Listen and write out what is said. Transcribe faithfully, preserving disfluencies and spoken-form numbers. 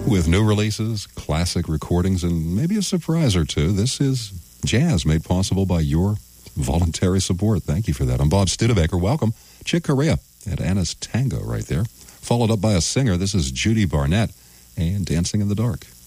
with new releases, classic recordings, and maybe a surprise or two. This is jazz made possible by your voluntary support. Thank you for that. I'm Bob Studebaker. Welcome. Chick Corea and Anna's Tango right there. Followed up by a singer. This is Judy Barnett and Dancing in the Dark.